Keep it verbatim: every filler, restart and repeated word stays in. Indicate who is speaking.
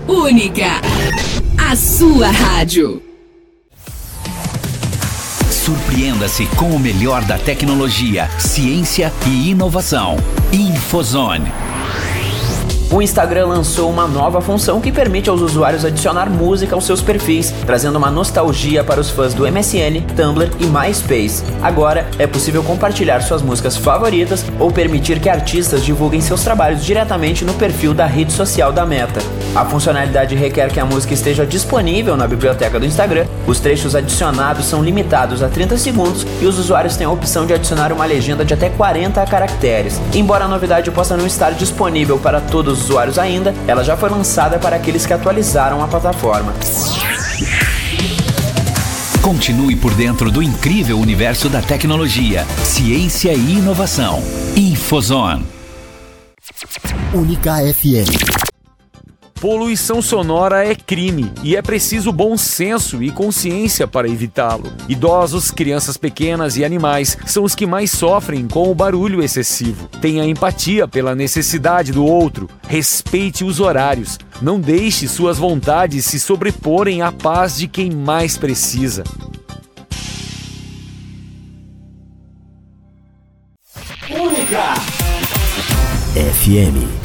Speaker 1: Única, a sua rádio.
Speaker 2: Surpreenda-se com o melhor da tecnologia, ciência e inovação. Infozone.
Speaker 3: O Instagram lançou uma nova função que permite aos usuários adicionar música aos seus perfis, trazendo uma nostalgia para os fãs do M S N, Tumblr e MySpace. Agora, é possível compartilhar suas músicas favoritas ou permitir que artistas divulguem seus trabalhos diretamente no perfil da rede social da Meta. A funcionalidade requer que a música esteja disponível na biblioteca do Instagram, os trechos adicionados são limitados a trinta segundos e os usuários têm a opção de adicionar uma legenda de até quarenta caracteres. Embora a novidade possa não estar disponível para todos os usuários ainda, ela já foi lançada para aqueles que atualizaram a plataforma.
Speaker 2: Continue por dentro do incrível universo da tecnologia, ciência e inovação. Infozone.
Speaker 4: Única F M.
Speaker 5: Poluição sonora é crime e é preciso bom senso e consciência para evitá-lo. Idosos, crianças pequenas e animais são os que mais sofrem com o barulho excessivo. Tenha empatia pela necessidade do outro, respeite os horários, não deixe suas vontades se sobreporem à paz de quem mais precisa.
Speaker 4: Única F M.